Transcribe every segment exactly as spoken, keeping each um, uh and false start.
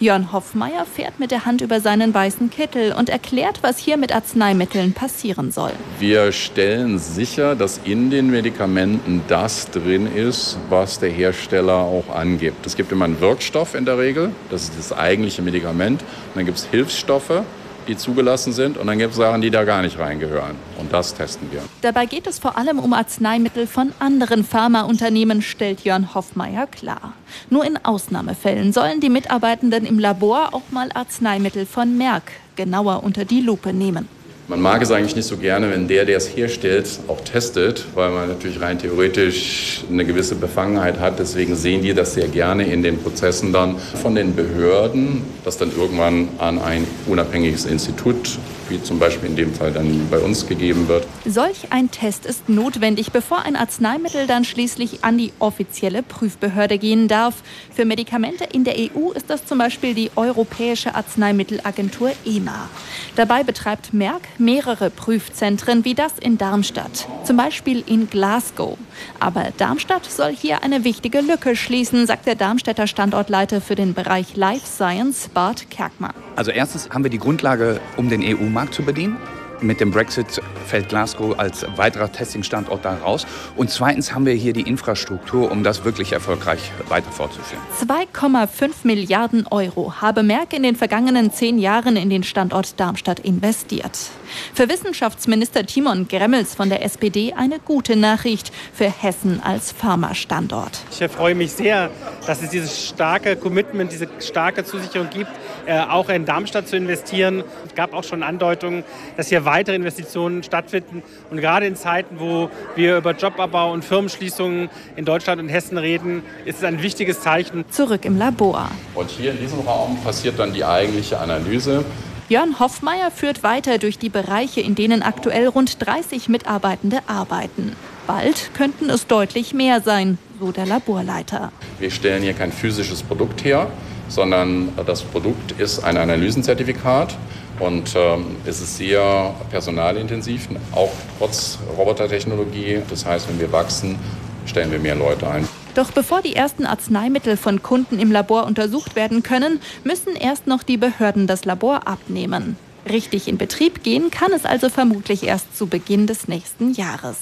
Jörn Hoffmeier fährt mit der Hand über seinen weißen Kittel und erklärt, was hier mit Arzneimitteln passieren soll. Wir stellen sicher, dass in den Medikamenten das drin ist, was der Hersteller auch angibt. Es gibt immer einen Wirkstoff in der Regel, das ist das eigentliche Medikament. Und dann gibt es Hilfsstoffe, die zugelassen sind, und dann gibt es Sachen, die da gar nicht reingehören. Und das testen wir. Dabei geht es vor allem um Arzneimittel von anderen Pharmaunternehmen, stellt Jörn Hoffmeier klar. Nur in Ausnahmefällen sollen die Mitarbeitenden im Labor auch mal Arzneimittel von Merck genauer unter die Lupe nehmen. Man mag es eigentlich nicht so gerne, wenn der, der es herstellt, auch testet, weil man natürlich rein theoretisch eine gewisse Befangenheit hat. Deswegen sehen die das sehr gerne in den Prozessen dann von den Behörden, das dann irgendwann an ein unabhängiges Institut, wie zum Beispiel in dem Fall dann bei uns, gegeben wird. Solch ein Test ist notwendig, bevor ein Arzneimittel dann schließlich an die offizielle Prüfbehörde gehen darf. Für Medikamente in der E U ist das zum Beispiel die Europäische Arzneimittelagentur E M A. Dabei betreibt Merck mehrere Prüfzentren wie das in Darmstadt, zum Beispiel in Glasgow. Aber Darmstadt soll hier eine wichtige Lücke schließen, sagt der Darmstädter Standortleiter für den Bereich Life Science, Bart Kerkmann. Also erstens haben wir die Grundlage, um den E U-Markt zu bedienen. Mit dem Brexit fällt Glasgow als weiterer Testing-Standort da raus. Und zweitens haben wir hier die Infrastruktur, um das wirklich erfolgreich weiter fortzuführen. zwei Komma fünf Milliarden Euro habe Merck in den vergangenen zehn Jahren in den Standort Darmstadt investiert. Für Wissenschaftsminister Timon Gremmels von der S P D eine gute Nachricht für Hessen als Pharmastandort. Ich freue mich sehr, dass es dieses starke Commitment, diese starke Zusicherung gibt, auch in Darmstadt zu investieren. Es gab auch schon Andeutungen, dass hier weitere Investitionen stattfinden. Und gerade in Zeiten, wo wir über Jobabbau und Firmenschließungen in Deutschland und Hessen reden, ist es ein wichtiges Zeichen. Zurück im Labor. Und hier in diesem Raum passiert dann die eigentliche Analyse. Jörn Hoffmeier führt weiter durch die Bereiche, in denen aktuell rund dreißig Mitarbeitende arbeiten. Bald könnten es deutlich mehr sein, so der Laborleiter. Wir stellen hier kein physisches Produkt her, sondern das Produkt ist ein Analysenzertifikat. Und ähm, es ist sehr personalintensiv, auch trotz Robotertechnologie. Das heißt, wenn wir wachsen, stellen wir mehr Leute ein. Doch bevor die ersten Arzneimittel von Kunden im Labor untersucht werden können, müssen erst noch die Behörden das Labor abnehmen. Richtig in Betrieb gehen kann es also vermutlich erst zu Beginn des nächsten Jahres.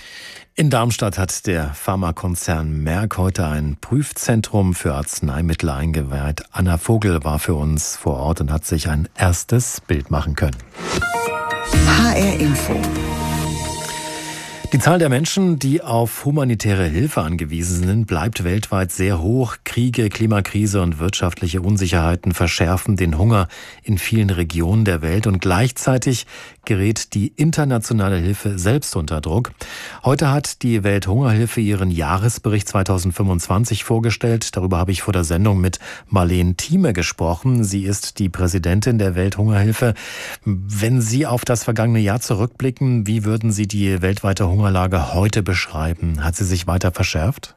In Darmstadt hat der Pharmakonzern Merck heute ein Prüfzentrum für Arzneimittel eingeweiht. Anna Vogel war für uns vor Ort und hat sich ein erstes Bild machen können. H R Info. Die Zahl der Menschen, die auf humanitäre Hilfe angewiesen sind, bleibt weltweit sehr hoch. Kriege, Klimakrise und wirtschaftliche Unsicherheiten verschärfen den Hunger in vielen Regionen der Welt und gleichzeitig gerät die internationale Hilfe selbst unter Druck. Heute hat die Welthungerhilfe ihren Jahresbericht zweitausendfünfundzwanzig vorgestellt. Darüber habe ich vor der Sendung mit Marleen Thieme gesprochen. Sie ist die Präsidentin der Welthungerhilfe. Wenn Sie auf das vergangene Jahr zurückblicken, wie würden Sie die weltweite Hungerlage heute beschreiben? Hat sie sich weiter verschärft?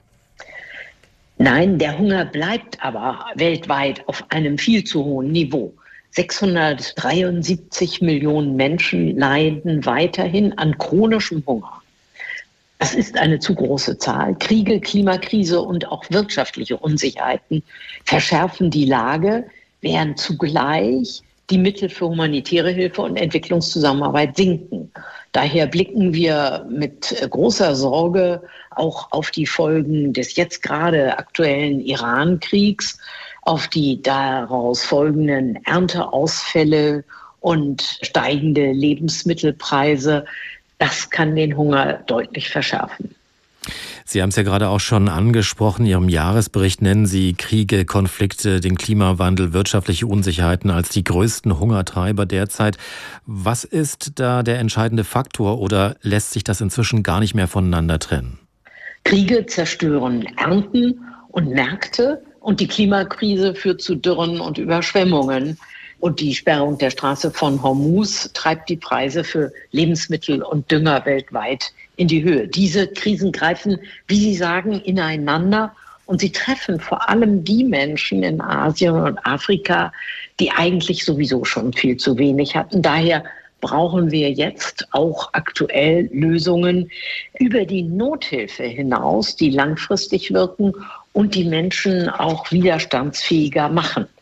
Nein, der Hunger bleibt aber weltweit auf einem viel zu hohen Niveau. sechshundertdreiundsiebzig Millionen Menschen leiden weiterhin an chronischem Hunger. Das ist eine zu große Zahl. Kriege, Klimakrise und auch wirtschaftliche Unsicherheiten verschärfen die Lage, während zugleich die Mittel für humanitäre Hilfe und Entwicklungszusammenarbeit sinken. Daher blicken wir mit großer Sorge auch auf die Folgen des jetzt gerade aktuellen Iran-Kriegs, auf die daraus folgenden Ernteausfälle und steigende Lebensmittelpreise. Das kann den Hunger deutlich verschärfen. Sie haben es ja gerade auch schon angesprochen. In Ihrem Jahresbericht nennen Sie Kriege, Konflikte, den Klimawandel, wirtschaftliche Unsicherheiten als die größten Hungertreiber derzeit. Was ist da der entscheidende Faktor oder lässt sich das inzwischen gar nicht mehr voneinander trennen? Kriege zerstören Ernten und Märkte und die Klimakrise führt zu Dürren und Überschwemmungen. Und die Sperrung der Straße von Hormuz treibt die Preise für Lebensmittel und Dünger weltweit in die Höhe. Diese Krisen greifen, wie Sie sagen, ineinander und sie treffen vor allem die Menschen in Asien und Afrika, die eigentlich sowieso schon viel zu wenig hatten. Daher brauchen wir jetzt auch aktuell Lösungen über die Nothilfe hinaus, die langfristig wirken und die Menschen auch widerstandsfähiger machen.